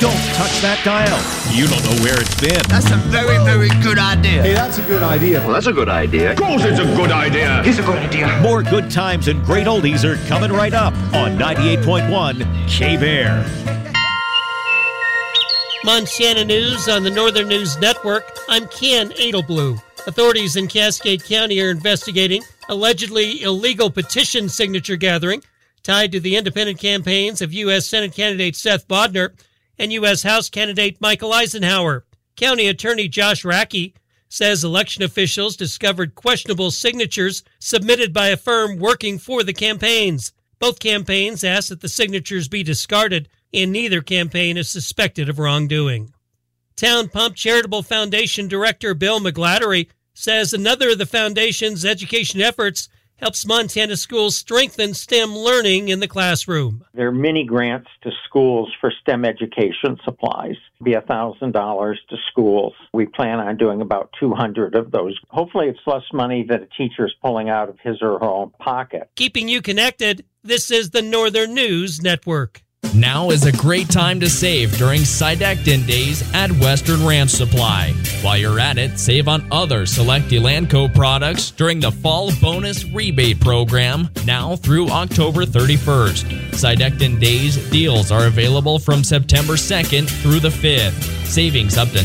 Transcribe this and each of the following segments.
Don't touch that dial. You don't know where it's been. That's a very, very good idea. Hey, that's a good idea. Well, that's a good idea. Of course it's a good idea. It's a good idea. More good times and great oldies are coming right up on 98.1 K-Bear. Montana News on the Northern News Network. I'm Ken Edelblue. Authorities in Cascade County are investigating allegedly illegal petition signature gathering tied to the independent campaigns of U.S. Senate candidate Seth Bodnar and U.S. House candidate Michael Eisenhower. County Attorney Josh Rackey says election officials discovered questionable signatures submitted by a firm working for the campaigns. Both campaigns asked that the signatures be discarded, and neither campaign is suspected of wrongdoing. Town Pump Charitable Foundation Director Bill McGlattery says another of the foundation's education efforts helps Montana schools strengthen STEM learning in the classroom. There are many grants to schools for STEM education supplies. It'll be $1,000 to schools. We plan on doing about 200 of those. Hopefully it's less money that a teacher is pulling out of his or her own pocket. Keeping you connected, this is the Northern News Network. Now is a great time to save during Sidectin Days at Western Ranch Supply. While you're at it, save on other select Elanco products during the Fall Bonus Rebate Program now through October 31st. Sidectin Days deals are available from September 2nd through the 5th. Savings up to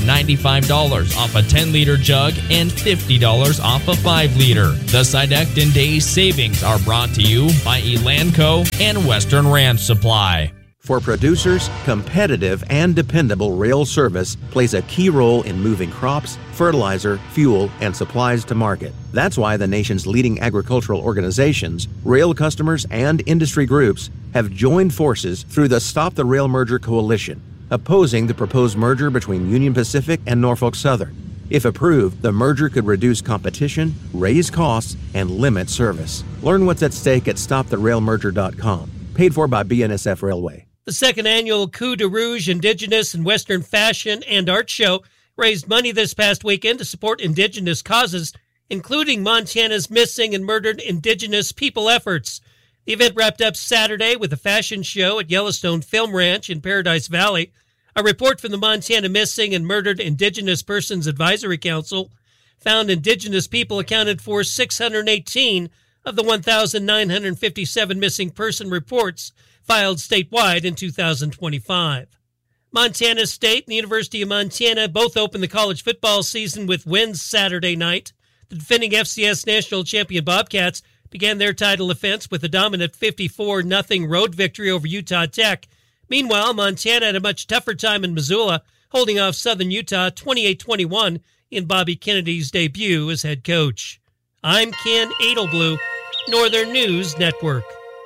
$95 off a 10-liter jug and $50 off a 5-liter. The Sidectin Days savings are brought to you by Elanco and Western Ranch Supply. For producers, competitive and dependable rail service plays a key role in moving crops, fertilizer, fuel, and supplies to market. That's why the nation's leading agricultural organizations, rail customers, and industry groups have joined forces through the Stop the Rail Merger Coalition, opposing the proposed merger between Union Pacific and Norfolk Southern. If approved, the merger could reduce competition, raise costs, and limit service. Learn what's at stake at stoptherailmerger.com. Paid for by BNSF Railway. The second annual Coup de Rouge Indigenous and Western Fashion and Art Show raised money this past weekend to support Indigenous causes, including Montana's missing and murdered Indigenous people efforts. The event wrapped up Saturday with a fashion show at Yellowstone Film Ranch in Paradise Valley. A report from the Montana Missing and Murdered Indigenous Persons Advisory Council found Indigenous people accounted for 618 of the 1,957 missing person reports filed statewide in 2025. Montana State and the University of Montana both opened the college football season with wins Saturday night. The defending FCS national champion Bobcats began their title defense with a dominant 54-0 road victory over Utah Tech. Meanwhile, Montana had a much tougher time in Missoula, holding off Southern Utah 28-21 in Bobby Kennedy's debut as head coach. I'm Ken Edelblue, Northern News Network.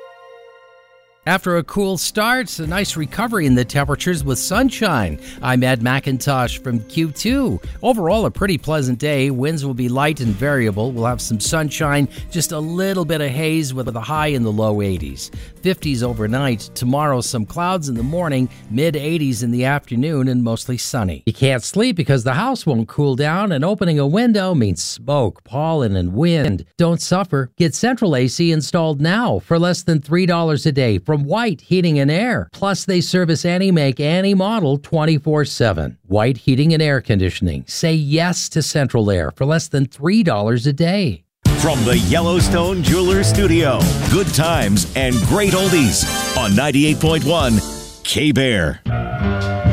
After a cool start, a nice recovery in the temperatures with sunshine. I'm Ed McIntosh from Q2. Overall, a pretty pleasant day. Winds will be light and variable. We'll have some sunshine, just a little bit of haze with a high in the low 80s. 50s overnight. Tomorrow, some clouds in the morning, mid-80s in the afternoon, and mostly sunny. You can't sleep because the house won't cool down, and opening a window means smoke, pollen, and wind. Don't suffer. Get Central AC installed now for less than $3 a day from White Heating and Air. Plus, they service any make, any model 24/7. White Heating and Air Conditioning. Say yes to Central Air for less than $3 a day. From the Yellowstone Jewelers Studio, good times and great oldies on 98.1 K-Bear.